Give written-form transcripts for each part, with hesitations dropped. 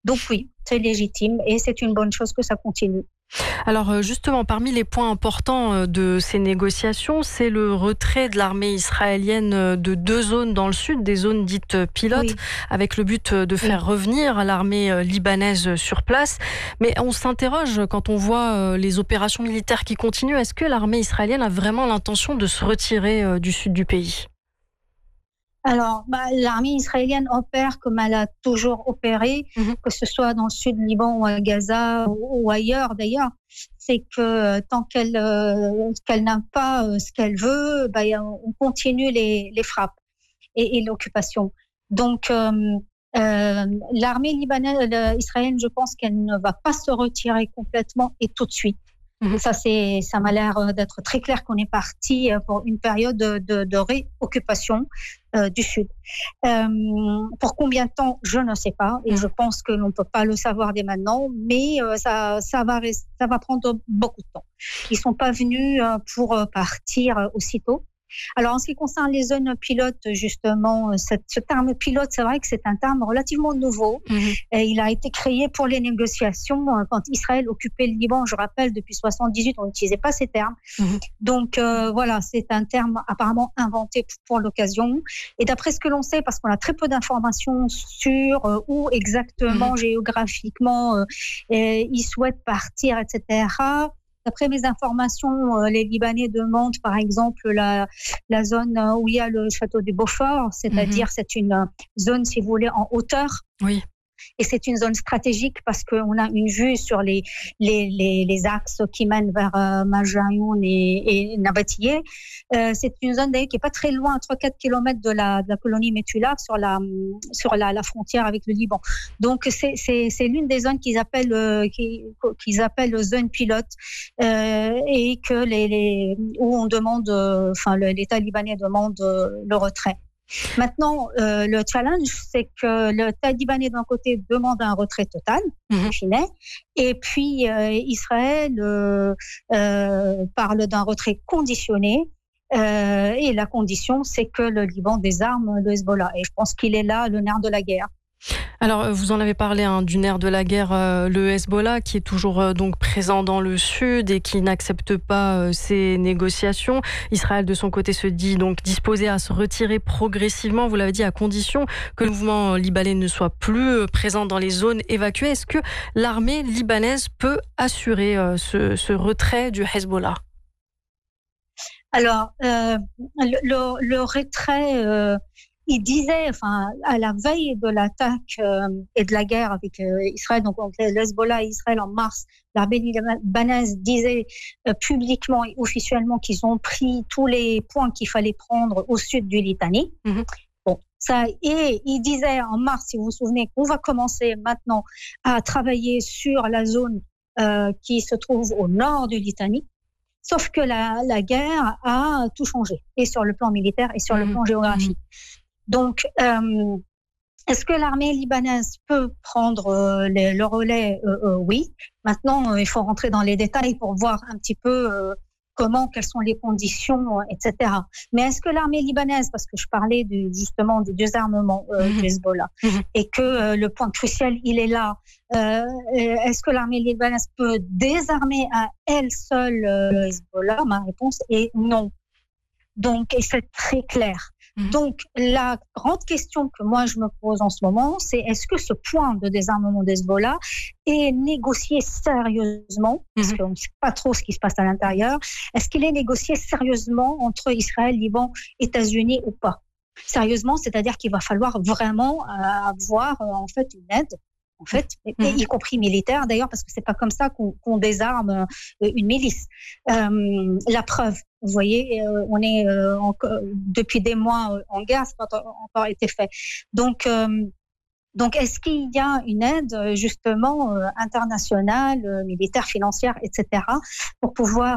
Donc oui, c'est légitime et c'est une bonne chose que ça continue. Alors justement, parmi les points importants de ces négociations, c'est le retrait de l'armée israélienne de 2 zones dans le sud, des zones dites pilotes, Oui, avec le but de oui. faire revenir l'armée libanaise sur place. Mais on s'interroge quand on voit les opérations militaires qui continuent, est-ce que l'armée israélienne a vraiment l'intention de se retirer du sud du pays ? Alors, l'armée israélienne opère comme elle a toujours opéré, Mhm. que ce soit dans le sud du Liban ou à Gaza ou ailleurs d'ailleurs. C'est que tant qu'elle n'a pas ce qu'elle veut, on continue les frappes et l'occupation. Donc, l'armée libanaise, israélienne, je pense qu'elle ne va pas se retirer complètement et tout de suite. Mhm. Ça m'a l'air d'être très clair qu'on est parti pour une période de réoccupation du Sud. Pour combien de temps, je ne sais pas, et je pense que l'on ne peut pas le savoir dès maintenant, mais ça va prendre beaucoup de temps. Ils ne sont pas venus pour partir aussitôt. Alors, en ce qui concerne les zones pilotes, justement, ce terme pilote, c'est vrai que c'est un terme relativement nouveau. Et il a été créé pour les négociations quand Israël occupait le Liban. Je rappelle, depuis 1978, on n'utilisait pas ces termes. Donc, voilà, c'est un terme apparemment inventé pour l'occasion. Et d'après ce que l'on sait, parce qu'on a très peu d'informations sur où exactement, géographiquement, ils souhaitent partir, etc., d'après mes informations, les Libanais demandent par exemple la zone où il y a le château du Beaufort, c'est-à-dire c'est une zone, si vous voulez, en hauteur. Oui. Et c'est une zone stratégique parce qu'on a une vue sur les axes qui mènent vers Majayoun et Nabatiyeh. C'est une zone d'ailleurs qui n'est pas très loin, à 3-4 km de la colonie Metula, sur la frontière avec le Liban. Donc c'est l'une des zones qu'ils appellent zone pilote et que où on demande, l'État libanais demande le retrait. Maintenant, le challenge, c'est que le Talibanais d'un côté demande un retrait total, et puis Israël parle d'un retrait conditionné, et la condition, c'est que le Liban désarme le Hezbollah. Et je pense qu'il est là le nerf de la guerre. Alors, vous en avez parlé du nerf de la guerre, le Hezbollah, qui est toujours donc présent dans le sud et qui n'accepte pas ces négociations. Israël, de son côté, se dit donc disposé à se retirer progressivement, vous l'avez dit, à condition que le mouvement libanais ne soit plus présent dans les zones évacuées. Est-ce que l'armée libanaise peut assurer ce retrait du Hezbollah ? Alors, le retrait... il disait, à la veille de l'attaque et de la guerre avec Israël, donc le Hezbollah et Israël en mars, l'armée libanaise disait publiquement et officiellement qu'ils ont pris tous les points qu'il fallait prendre au sud du Litani. Bon, et il disait en mars, si vous vous souvenez, qu'on va commencer maintenant à travailler sur la zone qui se trouve au nord du Litani. Sauf que la guerre a tout changé, et sur le plan militaire et sur le plan géographique. Donc, est-ce que l'armée libanaise peut prendre le relais ? Oui. Maintenant, il faut rentrer dans les détails pour voir un petit peu quelles sont les conditions, etc. Mais est-ce que l'armée libanaise, parce que je parlais justement du désarmement du Hezbollah, et que le point crucial, il est là, est-ce que l'armée libanaise peut désarmer à elle seule le Hezbollah ? Ma réponse est non. Donc, et c'est très clair. Donc, la grande question que moi je me pose en ce moment, c'est est-ce que ce point de désarmement d'Hezbollah est négocié sérieusement, parce qu'on ne sait pas trop ce qui se passe à l'intérieur, est-ce qu'il est négocié sérieusement entre Israël, Liban, États-Unis ou pas ? Sérieusement, c'est-à-dire qu'il va falloir vraiment avoir en fait une aide, y compris militaire d'ailleurs, parce que c'est pas comme ça qu'on désarme une milice. La preuve, vous voyez, on est depuis des mois en guerre, ça n'a pas encore été fait. Donc, est-ce qu'il y a une aide justement internationale, militaire, financière, etc., pour pouvoir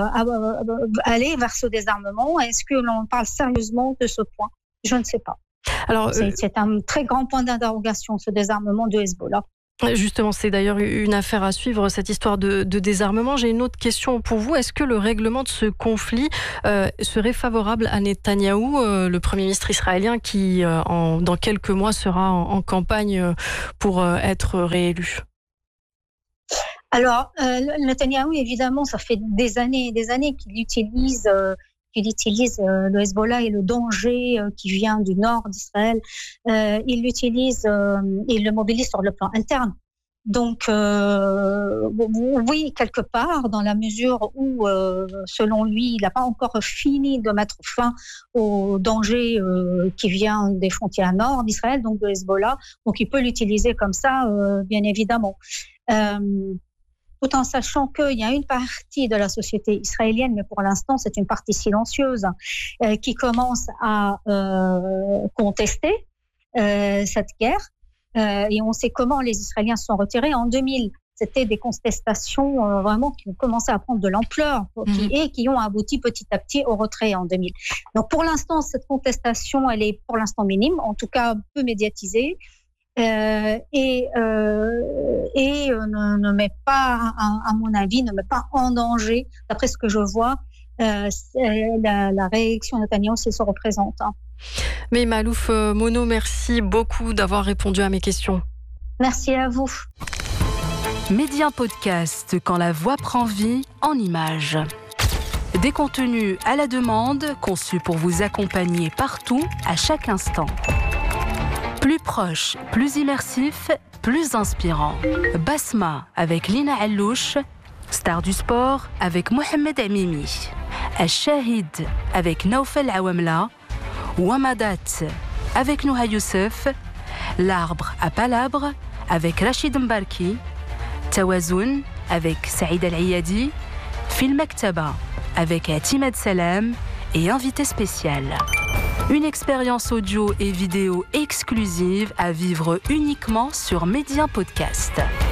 aller vers ce désarmement ? Est-ce que l'on parle sérieusement de ce point ? Je ne sais pas. Alors, c'est un très grand point d'interrogation, ce désarmement de Hezbollah. Justement, c'est d'ailleurs une affaire à suivre, cette histoire de désarmement. J'ai une autre question pour vous. Est-ce que le règlement de ce conflit serait favorable à Netanyahou, le Premier ministre israélien, qui, dans quelques mois, sera en campagne pour être réélu? Alors, Netanyahou, évidemment, ça fait des années et des années qu'il utilise le Hezbollah et le danger qui vient du nord d'Israël. Il le mobilise sur le plan interne. Donc, oui, quelque part, dans la mesure où, selon lui, il n'a pas encore fini de mettre fin au danger qui vient des frontières nord d'Israël, donc de Hezbollah. Donc, il peut l'utiliser comme ça, bien évidemment. Tout en sachant qu'il y a une partie de la société israélienne, mais pour l'instant c'est une partie silencieuse, qui commence à contester cette guerre. Et on sait comment les Israéliens se sont retirés. En 2000, c'était des contestations vraiment qui ont commencé à prendre de l'ampleur et qui ont abouti petit à petit au retrait en 2000. Donc pour l'instant, cette contestation, elle est pour l'instant minime, en tout cas peu médiatisée. Et ne met pas, à mon avis, ne met pas en danger, d'après ce que je vois, la réélection de Netanyahou, si elle se représente. Mais Malouf Mono, merci beaucoup d'avoir répondu à mes questions. Merci à vous. Média Podcast, quand la voix prend vie en images. Des contenus à la demande, conçus pour vous accompagner partout, à chaque instant. Plus proche, plus immersif, plus inspirant. Basma avec Lina Allouche, Star du sport avec Mohamed Amimi. Al-Shahid avec Naoufel Awamla. Wamadat avec Nouha Youssef. L'arbre à palabre avec Rachid Mbarki. Tawazoun avec Saïd Al-Ayadi. Film Maktaba avec Timad Salam et invité spécial. Une expérience audio et vidéo exclusive à vivre uniquement sur Média Podcast.